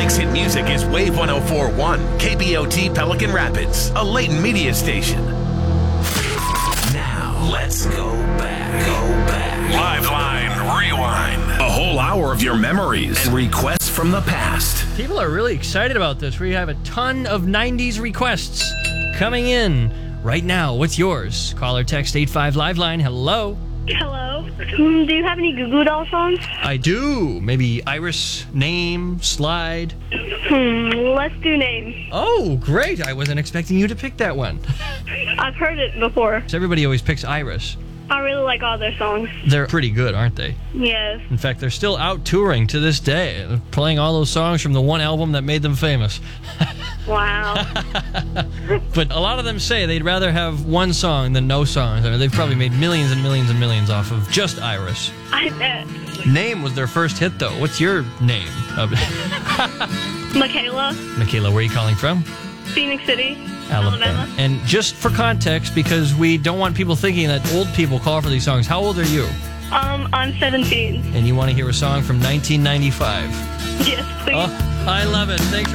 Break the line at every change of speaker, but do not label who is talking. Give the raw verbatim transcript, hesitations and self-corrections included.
Lake's hit music is Wave one oh four point one, K B O T Pelican Rapids, a Layton media station. Now, let's go back. Go back. Liveline Rewind. A whole hour of your memories and requests from the past.
People are really excited about this. We have a ton of nineties requests coming in right now. What's yours? Call or text eight five Liveline. Hello.
Hello. Mm, do you have any Goo Goo Doll songs?
I do. Maybe Iris, Name, Slide.
Hmm, let's do Name.
Oh, great. I wasn't expecting you to pick that one.
I've heard it before.
So everybody always picks Iris.
I really like all their songs.
They're pretty good, aren't they?
Yes.
In fact, they're still out touring to this day, playing all those songs from the one album that made them famous.
Wow.
But a lot of them say they'd rather have one song than no songs. I mean, they've probably made millions and millions and millions off of just Iris.
I bet.
Name was their first hit, though. What's your name?
Michaela,
Michaela, where are you calling from?
Phoenix City,
Alabama.
Alabama.
And just for context, because we don't want people thinking that old people call for these songs, how old are you?
Um, I'm seventeen.
And you want to hear a song from nineteen ninety-five.
Yes, please.
Oh, I love it. Thanks for